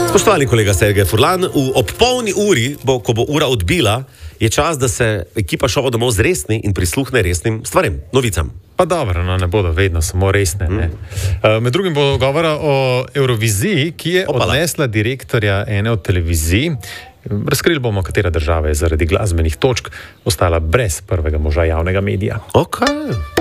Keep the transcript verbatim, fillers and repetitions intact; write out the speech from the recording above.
Spoštovani kolega Sergej Furlan, v ob polni uri, bo, ko bo ura odbila, je čas, da se ekipa Šova domov zresni in prisluhne resnim stvarem, novicam. Pa dobro, no, ne bodo vedno samo resne. Ne? Mm. Uh, med drugim bo govora o Euroviziji, ki je Opala. odnesla direktorja ene od televizij. Razkrili bomo, katera država je zaradi glasbenih točk ostala brez prvega moža javnega medija. Okay.